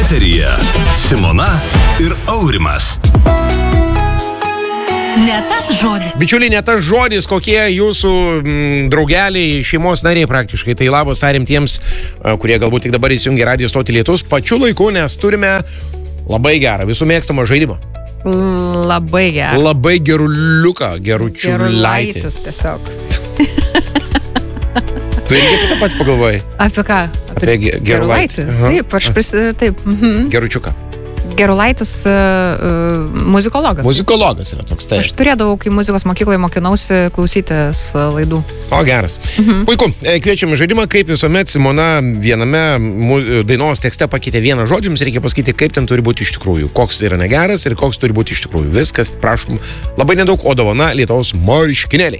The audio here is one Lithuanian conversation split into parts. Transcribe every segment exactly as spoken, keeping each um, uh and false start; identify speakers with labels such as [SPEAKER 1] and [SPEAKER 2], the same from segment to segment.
[SPEAKER 1] Eteryje Simona ir Aurimas.
[SPEAKER 2] Ne tas žodis.
[SPEAKER 3] Bičiuliai, ne tas žodis, kokie jūsų mm, draugeliai, šeimos nariai praktiškai. Tai labas tarim tiems, kurie galbūt tik dabar įsijungia radijo stotį Lietus. Pačiu laiku, nes turime labai gerą, visų mėgstamą žaidimą.
[SPEAKER 2] Labai gerą.
[SPEAKER 3] Labai geruliuką, geručiulaitį.
[SPEAKER 2] Gerulaitis tiesiog.
[SPEAKER 3] Tu irgi apie tą patį pagalvojai?
[SPEAKER 2] Apie ką?
[SPEAKER 3] Apie, apie gerulaitį.
[SPEAKER 2] Taip, aš pris... Taip. Mhm.
[SPEAKER 3] Geručiuką.
[SPEAKER 2] Gerulaitis uh, uh, muzikologas.
[SPEAKER 3] Muzikologas yra toks, tai.
[SPEAKER 2] Aš turėdavau, kai muzikos mokykloje mokinausi, klausytis laidų.
[SPEAKER 3] O, geras. Mhm. Puiku. Kviečiam žaidimą, kaip visuomet Simona viename dainos tekste pakeitė vieną žodį, jums reikia pasakyti, kaip ten turi būti iš tikrųjų. Koks yra negeras ir koks turi būti iš tikrųjų. Viskas, prašom, labai nedaug, o dovana Lietuvos marškinėliai.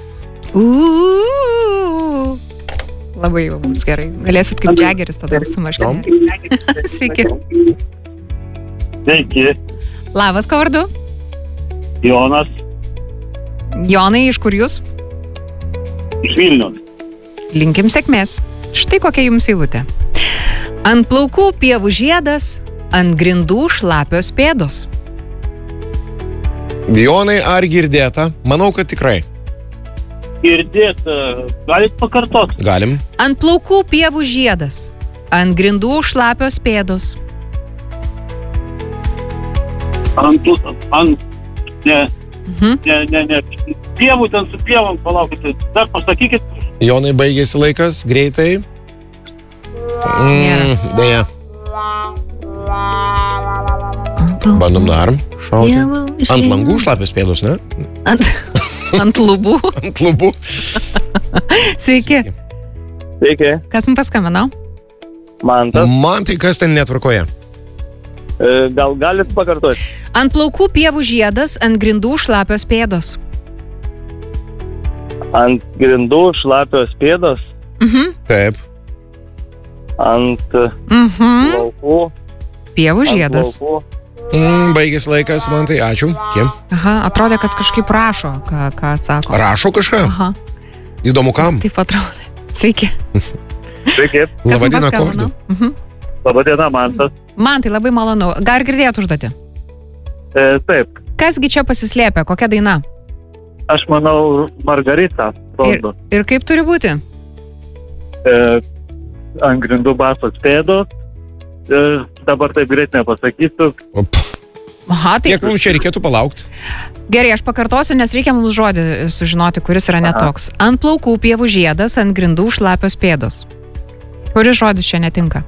[SPEAKER 2] Uuu. Labai jau bus gerai. Galėsit kaip Jaggeris tada su marškinėliais. Sveiki.
[SPEAKER 4] Sveiki.
[SPEAKER 2] Labas, ko vardu?
[SPEAKER 4] Jonas.
[SPEAKER 2] Jonai, iš kur jūs?
[SPEAKER 4] Iš Vilniaus.
[SPEAKER 2] Linkim sėkmės. Štai kokia jums eilutė. Ant plaukų pievų žiedas, ant grindų šlapios pėdos.
[SPEAKER 3] Jonai, ar girdėta? Manau, kad tikrai.
[SPEAKER 4] Girdėta. Galit pakartot?
[SPEAKER 3] Galim.
[SPEAKER 2] Ant plaukų pievų žiedas, ant grindų šlapios pėdos.
[SPEAKER 4] Ant, ant, ne,
[SPEAKER 2] Mhm.
[SPEAKER 4] ne, ne, ne. Pievų ten su pievom, palaukite. Dar pasakykit.
[SPEAKER 3] Jonai, baigėsi laikas, greitai. Mm, dėja. Bandom dar šauti. Ant langų šlapios pėdos, ne?
[SPEAKER 2] Ant, ant lubų.
[SPEAKER 3] Ant lubų.
[SPEAKER 2] Sveiki.
[SPEAKER 4] Sveiki.
[SPEAKER 2] Kas man paskambino?
[SPEAKER 4] Mantas.
[SPEAKER 3] Man tai kas ten netvarkoje?
[SPEAKER 4] Gal galit pakartoti?
[SPEAKER 2] Ant plaukų pievų žiedas, ant grindų šlapios pėdos.
[SPEAKER 4] Ant grindų šlapios pėdos,
[SPEAKER 2] Mhm.
[SPEAKER 3] Taip.
[SPEAKER 4] ant
[SPEAKER 2] Mhm.
[SPEAKER 4] laukų.
[SPEAKER 2] Pievų žiedas.
[SPEAKER 3] Mm, baigėsi laikas, man tai ačiū. Kiem?
[SPEAKER 2] Aha, atrodė, kad kažkaip rašo, ką, ką sako.
[SPEAKER 3] Rašo kažką?
[SPEAKER 2] Aha,
[SPEAKER 3] Įdomu kam?
[SPEAKER 2] taip atrodė. Sveiki.
[SPEAKER 4] Sveiki.
[SPEAKER 2] Kas man
[SPEAKER 3] Labadiena,
[SPEAKER 2] paskambino?
[SPEAKER 3] kordu.
[SPEAKER 2] Mhm.
[SPEAKER 4] Labadiena, Mantas.
[SPEAKER 2] Man tai labai malonu. Gar girdėjot užduotį?
[SPEAKER 4] E, taip.
[SPEAKER 2] Kasgi čia pasislėpė? Kokia daina?
[SPEAKER 4] Aš manau, Margarita.
[SPEAKER 2] Ir,
[SPEAKER 4] Rondo.
[SPEAKER 2] ir kaip turi būti?
[SPEAKER 4] E, ant grindų basos pėdos. E, dabar taip greit nepasakysiu.
[SPEAKER 3] Op.
[SPEAKER 2] Aha, tai
[SPEAKER 3] Kiek mums čia reikėtų palaukti?
[SPEAKER 2] gerai, aš pakartosiu, nes reikia mums žodį sužinoti, kuris yra netoks. Ant plaukų pievų žiedas, ant grindų šlapios pėdos. Kuris žodis čia netinka?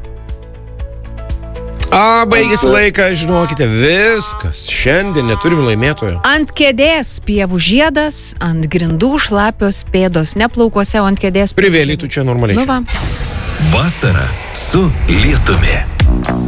[SPEAKER 3] A, baigėsi laikas, žinokite, viskas. Šiandien neturim laimėtojo.
[SPEAKER 2] Ant kėdės pievų žiedas, ant grindų šlapios pėdos. Ne plaukuose, o ant kėdės.
[SPEAKER 3] Privėlytų čia normaliai.
[SPEAKER 2] Nu va.
[SPEAKER 1] Vasara su Lietumi.